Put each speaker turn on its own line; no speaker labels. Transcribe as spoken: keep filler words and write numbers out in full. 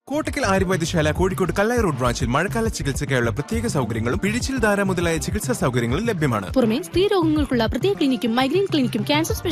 കോട്ടക്കൽ ആര്യവൈദ്യശാല കോഴിക്കോട് കല്ലായി road ബ്രാഞ്ചിൽ മഴക്കാല ചികിത്സയ്ക്കായുള്ള പ്രത്യേക സൗകര്യങ്ങളും പിഴിച്ചിൽ ധാര മുതലായ ചികിത്സാ സൗകര്യങ്ങളും ലഭ്യമാണ്.
പുറമെ സ്ത്രീ രോഗങ്ങൾക്കുള്ള പ്രത്യേക ക്ലിനിക്കും മൈഗ്രെയിൻ ക്ലിനിക്കും ക്യാൻസർ